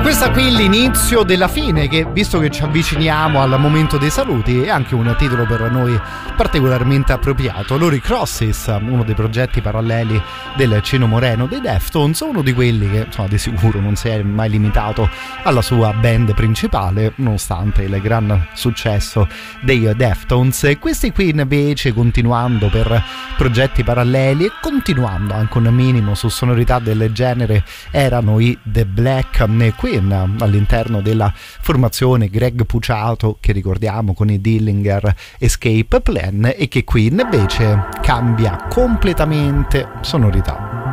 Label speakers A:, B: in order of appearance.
A: Questa qui è l'inizio della fine, che visto che ci avviciniamo al momento dei saluti è anche un titolo per noi particolarmente appropriato. Loro i Crosses, uno dei progetti paralleli del Cino Moreno dei Deftones, uno di quelli che insomma di sicuro non si è mai limitato alla sua band principale nonostante il gran successo dei Deftones. E questi qui invece, continuando per progetti paralleli e continuando anche un minimo su sonorità del genere, erano i The Black Queen, all'interno della formazione Greg Puciato, che ricordiamo con i Dillinger Escape Plan, e che qui invece cambia completamente sonorità.